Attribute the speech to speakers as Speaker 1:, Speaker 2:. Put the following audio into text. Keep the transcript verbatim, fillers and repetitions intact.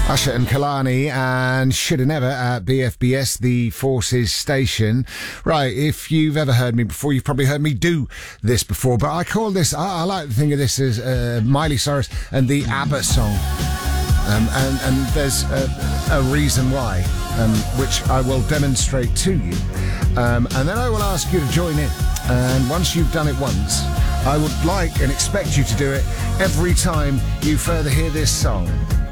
Speaker 1: Usher and Kalani and Shoulda Never at B F B S, the Forces station. Right, if you've ever heard me before, you've probably heard me do this before, but I call this, I, I like to think of this as uh, Miley Cyrus and the ABBA song. Um, and, and there's a, a reason why, um, which I will demonstrate to you. Um, and then I will ask you to join in. And once you've done it once, I would like and expect you to do it every time you further hear this song.